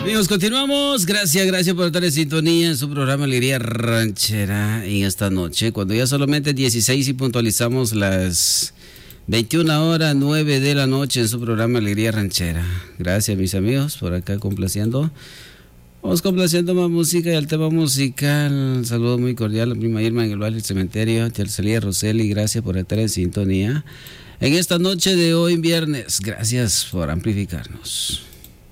Amigos, continuamos. Gracias por estar en sintonía en su programa Alegría Ranchera en esta noche, cuando ya solamente 16 y puntualizamos las 21:09 de la noche en su programa Alegría Ranchera. Gracias, mis amigos, por acá complaciendo. Vamos complaciendo más música y el tema musical. Un saludo muy cordial a prima Irma en el Valle del Cementerio, tía Celía Roseli, gracias por estar en sintonía en esta noche de hoy viernes. Gracias por amplificarnos.